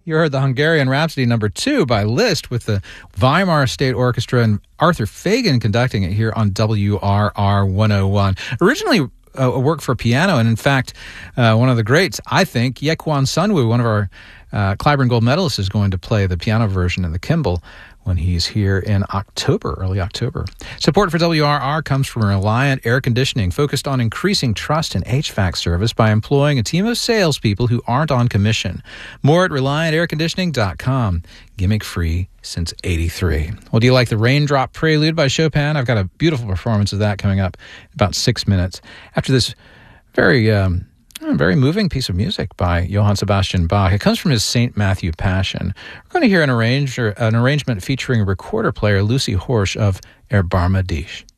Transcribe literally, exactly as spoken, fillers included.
You heard the Hungarian Rhapsody number two by Liszt with the Weimar State Orchestra and Arthur Fagan conducting it here on W R R one oh one. Originally a work for piano, and in fact, uh, one of the greats, I think, Yekwon Sunwoo, one of our uh, Clyburn Gold medalists, is going to play the piano version in the Kimball when he's here in October, early October. Support for W R R comes from Reliant Air Conditioning, focused on increasing trust in H V A C service by employing a team of salespeople who aren't on commission. More at reliant air conditioning dot com. Gimmick-free since eighty-three. Well, do you like the Raindrop Prelude by Chopin? I've got a beautiful performance of that coming up in about six minutes. After this very... Um, A very moving piece of music by Johann Sebastian Bach. It comes from his Saint Matthew Passion. We're going to hear an, arrange, an arrangement featuring recorder player Lucy Horsch of Erbarme dich.